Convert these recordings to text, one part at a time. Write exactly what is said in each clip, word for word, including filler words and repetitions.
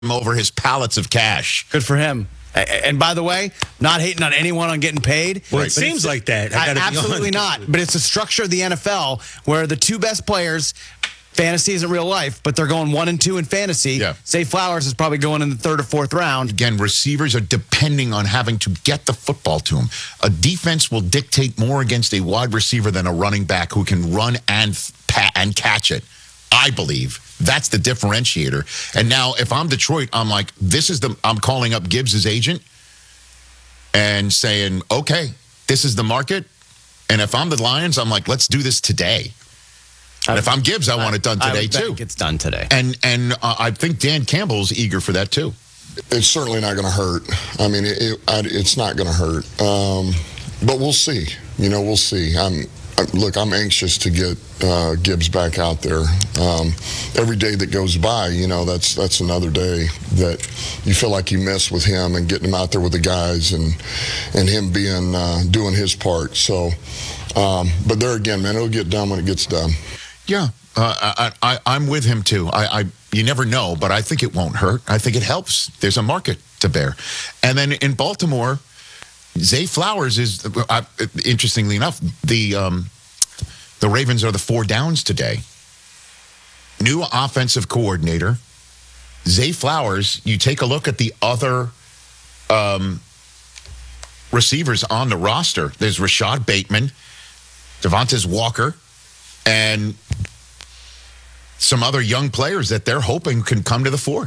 over his pallets of cash. Good for him. And by the way, not hating on anyone on getting paid. Well, it seems like that. I I, absolutely not. But it's the structure of the N F L where the two best players, fantasy isn't real life, but they're going one and two in fantasy. Yeah. Zay Flowers is probably going in the third or fourth round. Again, receivers are depending on having to get the football to him. A defense will dictate more against a wide receiver than a running back who can run and pat and catch it. I believe that's the differentiator. And now, if I'm Detroit, I'm like, this is the. I'm calling up Gibbs' agent and saying, okay, this is the market. And if I'm the Lions, I'm like, let's do this today. And if I'm Gibbs, I want it done today, I would too. think it's done today. And and uh, I think Dan Campbell's eager for that, too. It's certainly not going to hurt. I mean, it, it, I, it's not going to hurt. Um, but we'll see. You know, we'll see. I'm, I, look, I'm anxious to get uh, Gibbs back out there. Um, every day that goes by, you know, that's that's another day that you feel like you miss with him and getting him out there with the guys and and him being uh, doing his part. So, um, but there again, man, it'll get done when it gets done. Yeah, uh, I, I, I'm with him, too. I, I, you never know, but I think it won't hurt. I think it helps. There's a market to bear. And then in Baltimore, Zay Flowers is, uh, interestingly enough, the um, the Ravens are the four downs today. New offensive coordinator, Zay Flowers. You take a look at the other um, receivers on the roster. There's Rashad Bateman, Devontae Walker, and some other young players that they're hoping can come to the fore.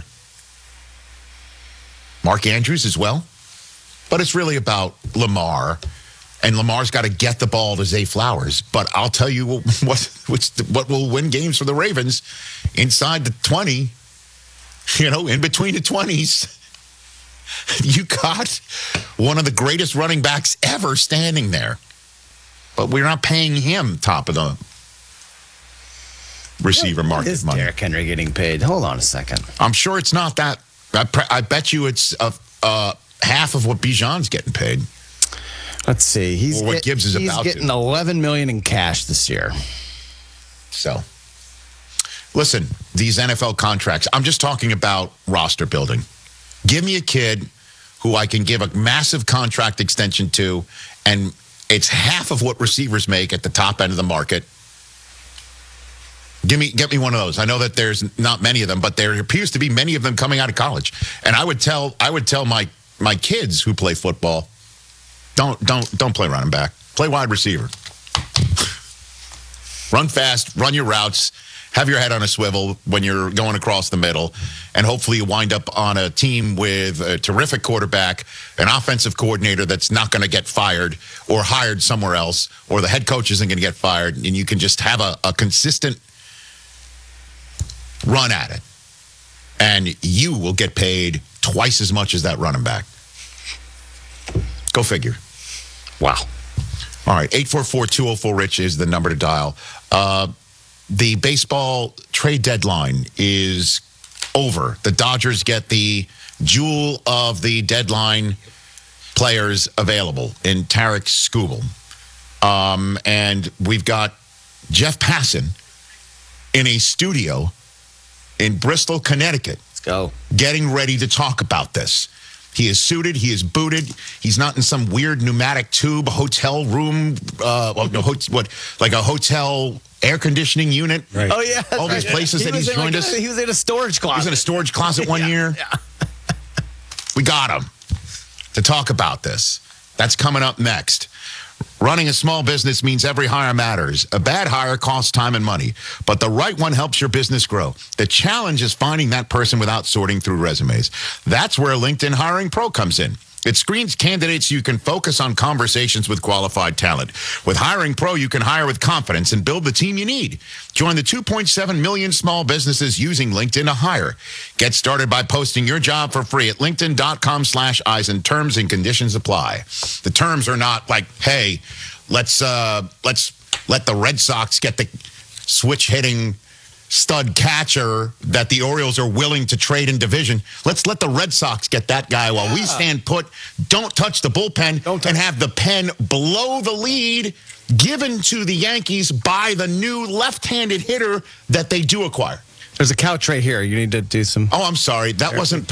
Mark Andrews as well. But it's really about Lamar. And Lamar's got to get the ball to Zay Flowers. But I'll tell you what, what's the, what will win games for the Ravens inside the twenty, you know, in between the twenties. You got one of the greatest running backs ever standing there. But we're not paying him top of the receiver What market is money. Derrick Henry getting paid? Hold on a second. I'm sure it's not that. I, pre- I bet you it's uh, uh, half of what Bijan's getting paid. Let's see. He's Or what get- Gibbs is he's about to. getting eleven million dollars in cash this year. So, listen, these N F L contracts, I'm just talking about roster building. Give me a kid who I can give a massive contract extension to, and it's half of what receivers make at the top end of the market. Give me, get me one of those. I know that there's not many of them, but there appears to be many of them coming out of college. And I would tell, I would tell my my kids who play football, don't don't don't play running back. Play wide receiver. Run fast, run your routes, have your head on a swivel when you're going across the middle, and hopefully you wind up on a team with a terrific quarterback, an offensive coordinator that's not going to get fired or hired somewhere else, or the head coach isn't going to get fired, and you can just have a, a consistent run at it. And you will get paid twice as much as that running back. Go figure. Wow. All right, eight four four, two oh four, RICH is the number to dial. Uh, the baseball trade deadline is over. The Dodgers get the jewel of the deadline players available in Tarek Skubal. Um, and we've got Jeff Passan in a studio in Bristol, Connecticut. Let's go. Getting ready to talk about this. He is suited. He is booted. He's not in some weird pneumatic tube hotel room, uh, well, no, ho- what, like a hotel air conditioning unit. Right. Oh, yeah. All these places He that was he's in joined like us. a- He was in a storage He was closet. in a storage closet one Yeah, year. yeah. We got him to talk about this. That's coming up next. Running a small business means every hire matters. A bad hire costs time and money, but the right one helps your business grow. The challenge is finding that person without sorting through resumes. That's where LinkedIn Hiring Pro comes in. It screens candidates so you can focus on conversations with qualified talent. With Hiring Pro, you can hire with confidence and build the team you need. Join the two point seven million small businesses using LinkedIn to hire. Get started by posting your job for free at linkedin.com slash Eisen. Terms and conditions apply. The terms are not like, hey, let's uh, let's let the Red Sox get the switch hitting stud catcher that the Orioles are willing to trade in division. Let's let the Red Sox get that guy while we stand put. Don't touch the bullpen Don't touch- and have the pen below the lead given to the Yankees by the new left-handed hitter that they do acquire. There's a couch right here. You need to do some. Oh, I'm sorry. That wasn't